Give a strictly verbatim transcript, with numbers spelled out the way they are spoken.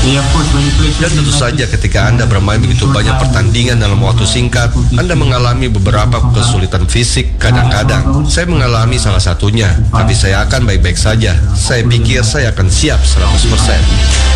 Dan tentu saja ketika Anda bermain begitu banyak pertandingan dalam waktu singkat, Anda mengalami beberapa kesulitan fisik kadang-kadang. Saya mengalami salah satunya, tapi saya akan baik-baik saja. Saya pikir saya akan siap seratus persen.